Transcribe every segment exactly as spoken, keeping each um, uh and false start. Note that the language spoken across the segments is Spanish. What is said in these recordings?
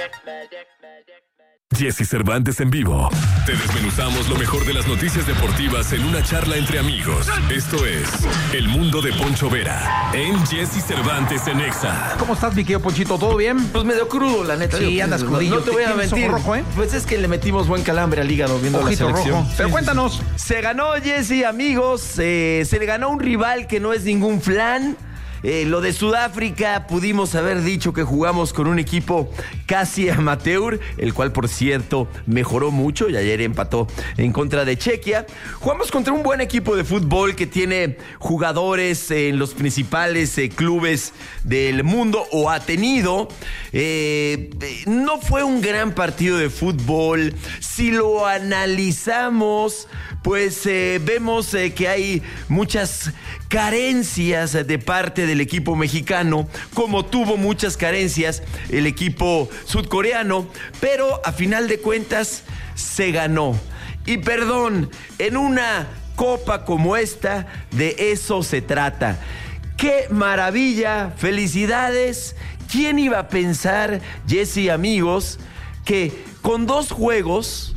Jesse Cervantes en vivo. Te desmenuzamos lo mejor de las noticias deportivas en una charla entre amigos. Esto es El Mundo de Poncho Vera en Jesse Cervantes en Exa. ¿Cómo estás, mi querido Ponchito? ¿Todo bien? Pues medio crudo, la neta. Sí, andas crudillo. No te voy a mentir. Rojo, ¿eh? Pues es que le metimos buen calambre al hígado viendo Ojito la selección. rojo. Pero sí, cuéntanos. Se ganó, Jesse, amigos. Eh, se le ganó un rival que no es ningún flan. Eh, lo de Sudáfrica, pudimos haber dicho que jugamos con un equipo casi amateur, el cual, por cierto, mejoró mucho y ayer empató en contra de Chequia. Jugamos contra un buen equipo de fútbol que tiene jugadores en los principales eh, clubes del mundo, o ha tenido. Eh, no fue un gran partido de fútbol. Si lo analizamos, pues eh, vemos eh, que hay muchas carencias de parte del equipo mexicano, como tuvo muchas carencias el equipo sudcoreano, pero a final de cuentas se ganó. Y perdón, en una copa como esta, de eso se trata. ¡Qué maravilla! ¡Felicidades! ¿Quién iba a pensar, Jesse, amigos, que con dos juegos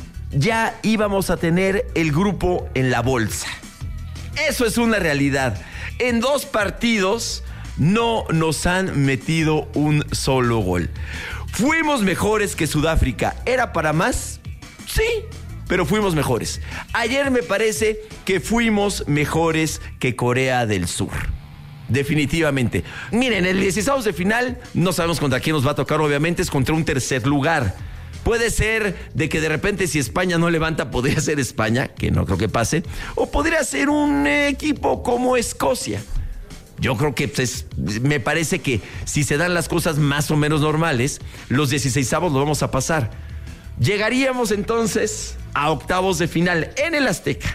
ya íbamos a tener el grupo en la bolsa? Eso es una realidad. En dos partidos no nos han metido un solo gol. Fuimos mejores que Sudáfrica. ¿Era para más? Sí, pero fuimos mejores. Ayer me parece que fuimos mejores que Corea del Sur. Definitivamente. Miren, el dieciséis de final no sabemos contra quién nos va a tocar, obviamente es contra un tercer lugar. Puede ser de que de repente, si España no levanta, podría ser España, que no creo que pase, o podría ser un equipo como Escocia. Yo creo que pues, me parece que si se dan las cosas más o menos normales, los dieciseisavos lo vamos a pasar. Llegaríamos entonces a octavos de final en el Azteca.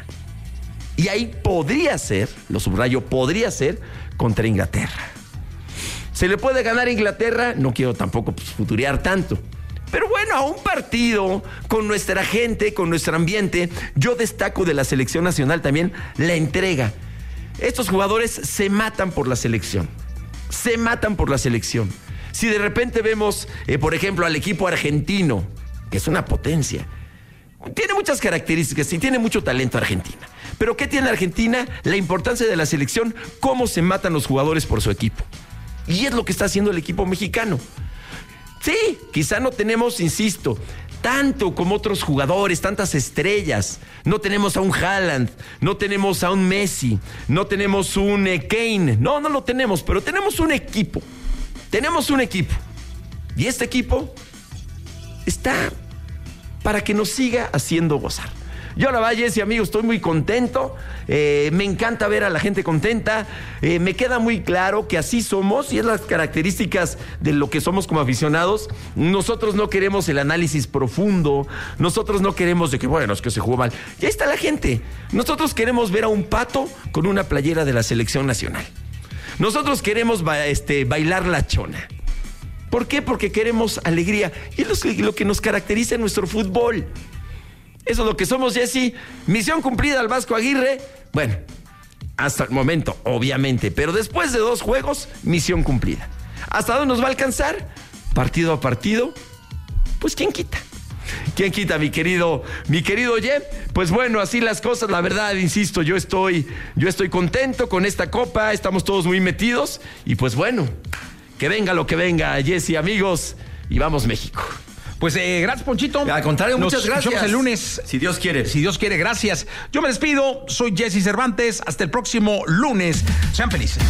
Y ahí podría ser, lo subrayo, podría ser contra Inglaterra. ¿Se le puede ganar a Inglaterra? No quiero tampoco pues, futurear tanto. Pero bueno, a un partido con nuestra gente, con nuestro ambiente, yo destaco de la selección nacional también la entrega. Estos jugadores se matan por la selección. Se matan por la selección. Si de repente vemos, eh, por ejemplo, al equipo argentino, que es una potencia, tiene muchas características y tiene mucho talento Argentina. Pero ¿qué tiene Argentina? La importancia de la selección, cómo se matan los jugadores por su equipo. Y es lo que está haciendo el equipo mexicano. Sí, quizá no tenemos, insisto, tanto como otros jugadores, tantas estrellas. No tenemos a un Haaland, no tenemos a un Messi, no tenemos un eh, Kane. No, no lo tenemos, pero tenemos un equipo. Tenemos un equipo. Y este equipo está para que nos siga haciendo gozar. Yo la verdad, Jesse, amigos, estoy muy contento. Eh, me encanta ver a la gente contenta. Eh, me queda muy claro que así somos y es las características de lo que somos como aficionados. Nosotros no queremos el análisis profundo. Nosotros no queremos de que, bueno, es que se jugó mal. Y ahí está la gente. Nosotros queremos ver a un Pato con una playera de la selección nacional. Nosotros queremos ba- este, bailar la chona. ¿Por qué? Porque queremos alegría. Y es lo, lo que nos caracteriza en nuestro fútbol. Eso es lo que somos, Jesse. Misión cumplida al Vasco Aguirre. Bueno, hasta el momento, obviamente. Pero después de dos juegos, misión cumplida. ¿Hasta dónde nos va a alcanzar? Partido a partido. Pues ¿quién quita? ¿Quién quita, mi querido, mi querido Ye? Pues bueno, así las cosas, la verdad, insisto, yo estoy, yo estoy contento con esta copa. Estamos todos muy metidos. Y pues bueno, que venga lo que venga, Jesse, amigos. Y vamos, México. Pues eh, gracias, Ponchito. Al contrario, Nos muchas gracias. Nos vemos el lunes. Si Dios quiere. Si Dios quiere, gracias. Yo me despido. Soy Jesse Cervantes. Hasta el próximo lunes. Sean felices.